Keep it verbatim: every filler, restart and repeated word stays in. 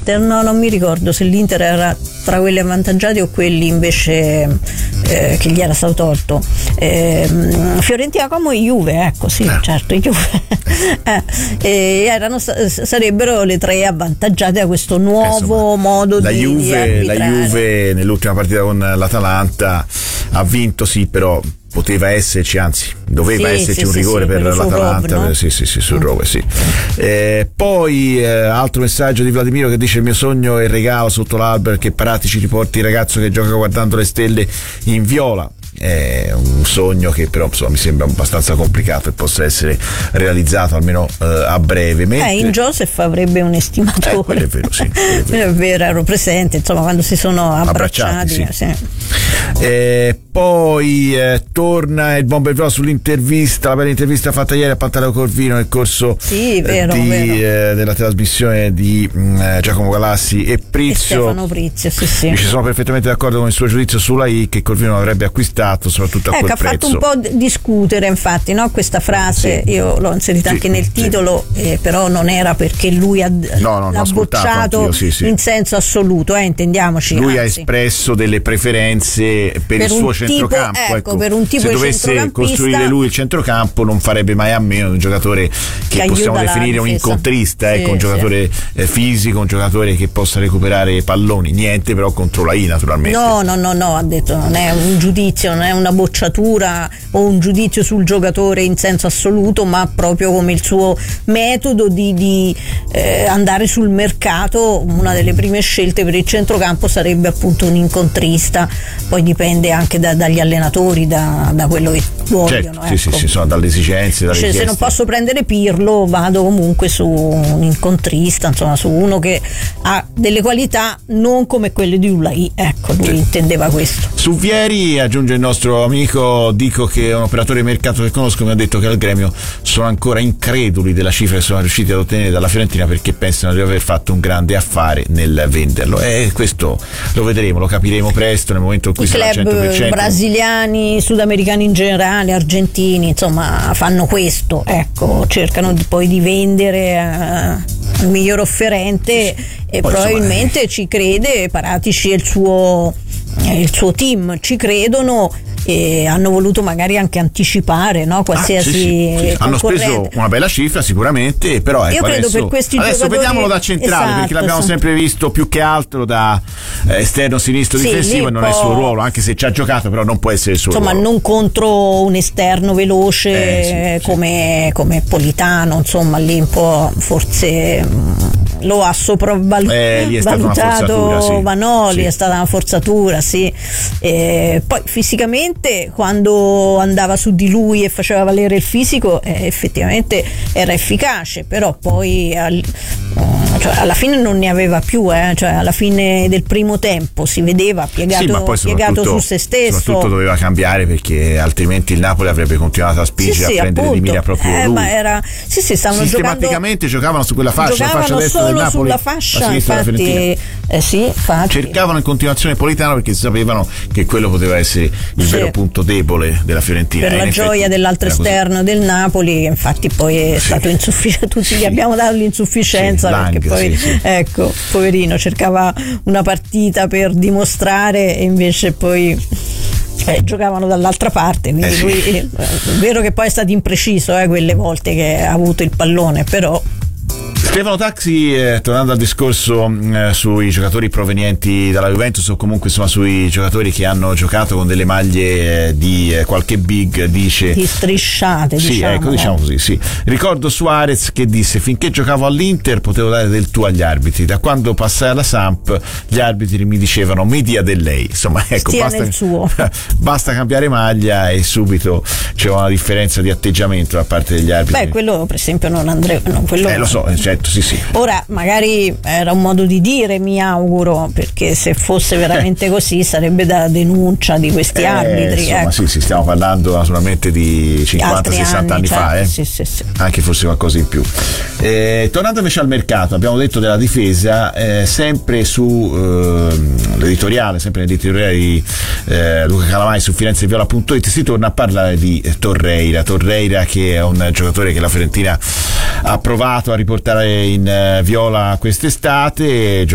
l'Inter, no, non mi ricordo se l'Inter era tra quelli avvantaggiati o quelli invece eh, che gli era stato tolto. Eh, Fiorentina Como e Juve, ecco, sì, eh. certo, Juve. eh, eh, erano, sarebbero le tre avvantaggiate da questo nuovo Insomma, modo la di, Juve, di arbitrare. La Juve nell'ultima partita con l'Atalanta ha vinto, sì, però poteva esserci, anzi doveva sì, esserci sì, un sì, rigore sì, per l'Atalanta, Rov, no? sì sì sì sul Rove, sì. Eh, poi eh, altro messaggio di Vladimiro che dice: il mio sogno è il regalo sotto l'albero che Parati ci riporti il ragazzo che gioca guardando le stelle in viola. È un sogno che però insomma, mi sembra abbastanza complicato e possa essere realizzato almeno eh, a breve. Mentre... Eh, in Joseph avrebbe un estimatore. Eh, quello è vero, sì. Quello è vero. È vero, ero presente, insomma, quando si sono abbracciati. abbracciati sì. Sì. Eh, poi eh, torna il Bomber sull'intervista, la bella intervista fatta ieri a Pantaleo Corvino nel corso sì, vero, di, vero. Eh, della trasmissione di mh, Giacomo Galassi e Prizio. E Stefano Prizio, sì, sì. Ci sono perfettamente d'accordo con il suo giudizio sulla I che Corvino avrebbe acquistato, soprattutto a ecco, quel ha fatto prezzo. un po' discutere, infatti, no? Questa frase, sì. Io l'ho inserita sì, anche nel titolo, sì. eh, però non era perché lui ha, no, no, l'ha bocciato sì, sì. in senso assoluto, eh, intendiamoci. Lui anzi. ha espresso delle preferenze per, per il suo centrocampo, tipo, ecco, ecco, per un tipo se di dovesse costruire lui il centrocampo non farebbe mai a meno di un giocatore che, che possiamo definire un incontrista, sì, ecco, un giocatore sì. fisico, un giocatore che possa recuperare palloni, niente però contro la I naturalmente. No, no, no, no, ha detto non è un giudizio, non è una bocciatura o un giudizio sul giocatore in senso assoluto, ma proprio come il suo metodo di, di eh, andare sul mercato. Una delle prime scelte per il centrocampo sarebbe appunto un incontrista, poi dipende anche da, dagli allenatori, da, da quello che vogliono. Certo, ecco. sì, sì, sì, sono dalle esigenze, dalle cioè, se non posso prendere Pirlo vado comunque su un incontrista, insomma su uno che ha delle qualità non come quelle di Ulai, ecco, lui sì. intendeva questo. Su Vieri aggiunge il nostro amico, dico che è un operatore di mercato che conosco, mi ha detto che al Gremio sono ancora increduli della cifra che sono riusciti ad ottenere dalla Fiorentina perché pensano di aver fatto un grande affare nel venderlo, e questo lo vedremo, lo capiremo presto nel momento in cui i sarà club cento per cento. Brasiliani, sudamericani in generale, argentini, insomma fanno questo, ecco, cercano di, poi di vendere uh, al miglior offerente e poi, probabilmente insomma, eh. ci crede Paratici e il suo il suo team ci credono e hanno voluto magari anche anticipare, no? Qualsiasi ah, sì, sì, sì. Hanno speso una bella cifra sicuramente, però ecco, io credo adesso, per questi adesso giocatori... vediamolo da centrale, esatto, perché l'abbiamo sì. sempre visto più che altro da eh, esterno sinistro sì, difensivo e non è il suo ruolo, anche se ci ha giocato, però non può essere il suo insomma ruolo. Non contro un esterno veloce eh, sì, come, sì. come Politano, insomma lì un po' forse mh, lo ha sopravvalutato eh, lì è stata una forzatura, sì. Vanoli, sì. è stata una forzatura, sì. E poi fisicamente quando andava su di lui e faceva valere il fisico eh, effettivamente era efficace, però poi al, cioè, alla fine non ne aveva più, eh, cioè alla fine del primo tempo si vedeva piegato, sì, ma poi piegato su se stesso. Soprattutto doveva cambiare perché altrimenti il Napoli avrebbe continuato a spingere, sì, a sì, prendere appunto. di mira proprio eh, lui. Ma era, sì, sì, stavano sistematicamente giocando, giocavano su quella fascia, la fascia destra del Napoli, sulla fascia, la infatti, eh, sì, infatti. cercavano in continuazione Politano perché sapevano che quello poteva essere il sì. vero punto debole della Fiorentina. Per la gioia dell'altro esterno del Napoli, infatti poi è sì. stato insufficiente, tutti sì. gli abbiamo dato l'insufficienza sì, perché Lang, poi sì, sì. ecco, poverino, cercava una partita per dimostrare e invece poi Eh, giocavano dall'altra parte, quindi eh sì. lui è vero che poi è stato impreciso eh, quelle volte che ha avuto il pallone, però Stefano Taxi, eh, tornando al discorso eh, sui giocatori provenienti dalla Juventus o comunque insomma sui giocatori che hanno giocato con delle maglie eh, di eh, qualche big, dice di strisciate, sì, diciamo, ecco, diciamo così, sì. Ricordo Suarez che disse: finché giocavo all'Inter potevo dare del tu agli arbitri, da quando passai alla Samp gli arbitri mi dicevano mi dia del lei, insomma ecco, stia basta, nel suo. basta cambiare maglia e subito c'è una differenza di atteggiamento da parte degli arbitri. Beh, quello per esempio non andrebbe, no, quello eh lo so, certo. Sì, sì. Ora magari era un modo di dire, mi auguro, perché se fosse veramente eh. così sarebbe da denuncia di questi eh, arbitri. Insomma, ecco. sì, sì, stiamo parlando naturalmente di cinquanta sessanta anni, anni fa, eh? sì, sì, sì. Anche forse qualcosa in più. Eh, tornando invece al mercato, abbiamo detto della difesa, eh, sempre su eh, l'editoriale, sempre nell'editoriale di eh, Luca Calamai su Firenzeviola punto it si torna a parlare di eh, Torreira. Torreira che è un giocatore che la Fiorentina ha provato a riportare in uh, viola quest'estate,